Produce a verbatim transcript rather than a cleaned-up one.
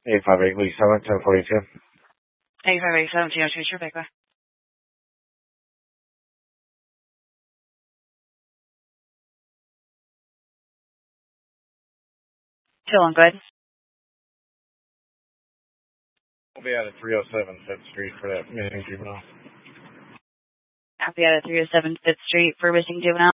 eight five eight Lee seven, ten forty-two. eight five eight seven, Tino Tracer, Baker. Feeling good. I'll be out at three oh seven Fifth Street for that missing juvenile. I'll be out at three oh seven Fifth Street for missing juvenile.